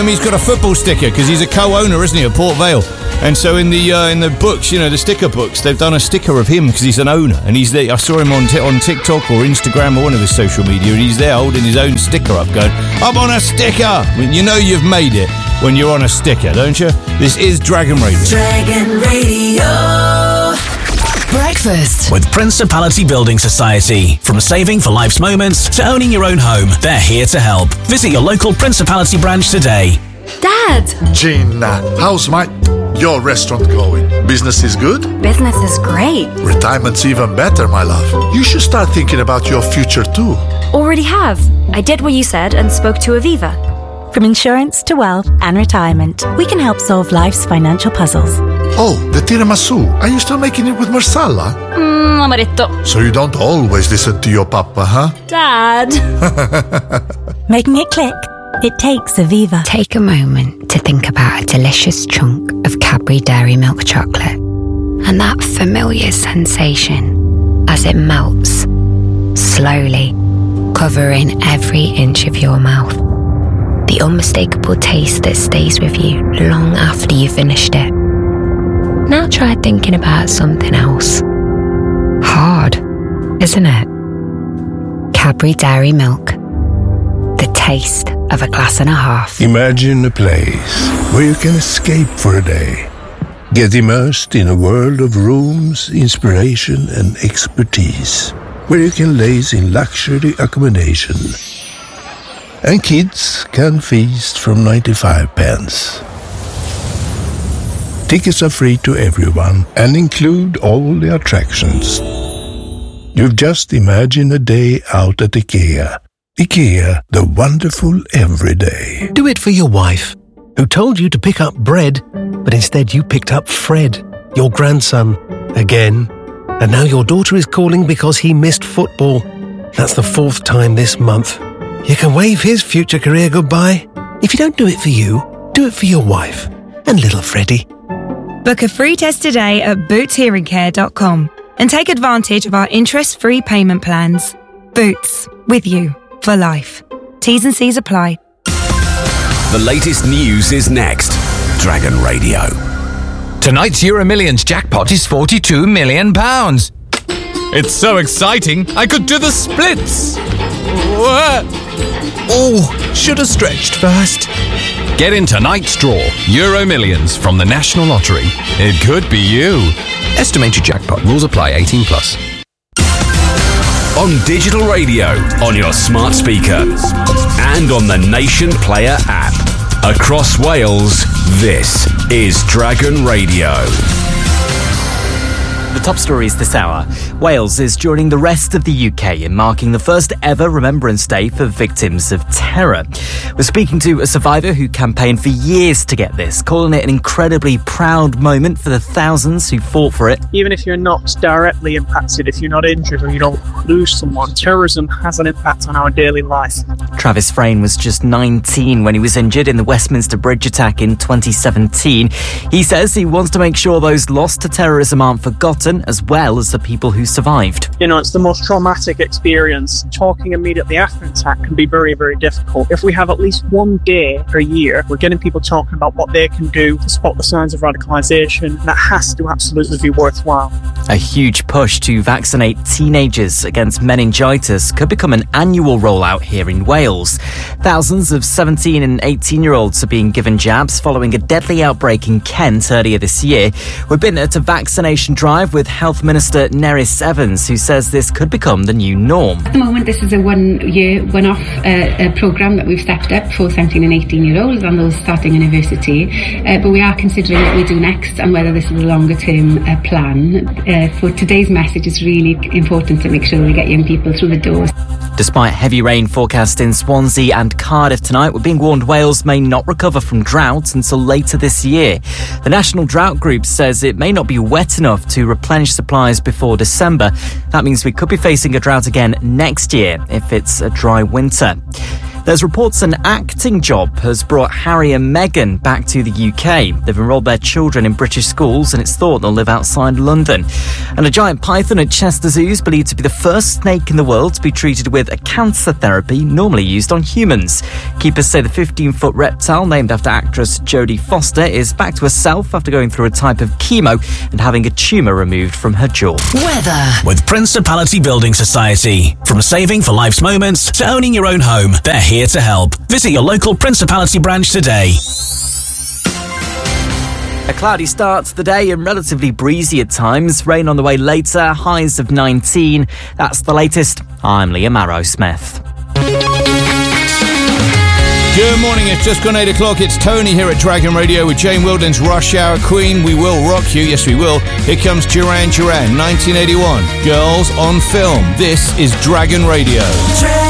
He's got a football sticker because he's a co-owner, isn't he, of Port Vale? And so in the books, the sticker books, they've done a sticker of him because he's an owner, and he's there. I saw him on TikTok or Instagram or one of his social media, and he's there holding his own sticker up, going, "I'm on a sticker." You know you've made it when you're on a sticker, don't you? This is Dragon Radio. Dragon Radio. Breakfast with Principality Building Society. From saving for life's moments to owning your own home, they're here to help. Visit your local Principality branch today. Dad! Gina, how's your restaurant going? Business is good? Business is great. Retirement's even better, my love. You should start thinking about your future too. Already have. I did what you said and spoke to Aviva. From insurance to wealth and retirement, we can help solve life's financial puzzles. Oh, the tiramisu. Are you still making it with marsala? Amaretto. So you don't always listen to your papa, huh? Dad. Making it click. It takes Aviva. Take a moment to think about a delicious chunk of Cadbury Dairy Milk chocolate and that familiar sensation as it melts, slowly, covering every inch of your mouth. The unmistakable taste that stays with you long after you've finished it. Now try thinking about something else. Hard, isn't it? Cadbury Dairy Milk. The taste of a glass and a half. Imagine a place where you can escape for a day. Get immersed in a world of rooms, inspiration and expertise. Where you can laze in luxury accommodation. And kids can feast from 95 pence. Tickets are free to everyone and include all the attractions. You've just imagined a day out at IKEA. IKEA, the wonderful everyday. Do it for your wife, who told you to pick up bread, but instead you picked up Fred, your grandson, again. And now your daughter is calling because he missed football. That's the 4th time this month. You can wave his future career goodbye. If you don't do it for you, do it for your wife and little Freddie. Book a free test today at bootshearingcare.com and take advantage of our interest-free payment plans. Boots, with you for life. T's and C's apply. The latest news is next. Dragon Radio. Tonight's Euro Millions jackpot is £42 million. It's so exciting, I could do the splits. Oh, should have stretched first. Get in tonight's draw, Euro Millions from the National Lottery. It could be you. Estimated jackpot. Rules apply. 18 plus. On digital radio, on your smart speaker, and on the Nation Player app. Across Wales, this is Dragon Radio. The top stories this hour. Wales is joining the rest of the UK in marking the first ever Remembrance Day for victims of terror. We're speaking to a survivor who campaigned for years to get this, calling it an incredibly proud moment for the thousands who fought for it. Even if you're not directly impacted, if you're not injured or you don't lose someone, terrorism has an impact on our daily life. Travis Frayne was just 19 when he was injured in the Westminster Bridge attack in 2017. He says he wants to make sure those lost to terrorism aren't forgotten, as well as the people who survived. You know, it's the most traumatic experience. Talking immediately after an attack can be very, very difficult. If we have at least one day per year, we're getting people talking about what they can do to spot the signs of radicalisation. That has to absolutely be worthwhile. A huge push to vaccinate teenagers against meningitis could become an annual rollout here in Wales. Thousands of 17 and 18-year-olds are being given jabs following a deadly outbreak in Kent earlier this year. We've been at a vaccination drive with Health Minister Nerys Evans, who says this could become the new norm. At the moment, this is a one-off programme that we've stepped up for 17 and 18-year-olds and those starting university. But we are considering what we do next and whether this is a longer-term plan. For today's message, it's really important to make sure we get young people through the doors. Despite heavy rain forecast in Swansea and Cardiff tonight, we're being warned Wales may not recover from drought until later this year. The National Drought Group says it may not be wet enough to replenish supplies before December. That means we could be facing a drought again next year if it's a dry winter. There's reports an acting job has brought Harry and Meghan back to the UK. They've enrolled their children in British schools and it's thought they'll live outside London. And a giant python at Chester Zoo is believed to be the first snake in the world to be treated with a cancer therapy normally used on humans. Keepers say the 15-foot reptile, named after actress Jodie Foster, is back to herself after going through a type of chemo and having a tumour removed from her jaw. Weather with Principality Building Society. From saving for life's moments to owning your own home, they're here to help. Visit your local Principality branch today. A cloudy start to the day and relatively breezy at times. Rain on the way later, highs of 19. That's the latest. I'm Liam Arrowsmith. Good morning, it's just gone 8 o'clock. It's Tony here at Dragon Radio with Jane Wilden's Rush Hour Queen. We will rock you, yes we will. Here comes Duran Duran, 1981. Girls on Film. This is Dragon Radio.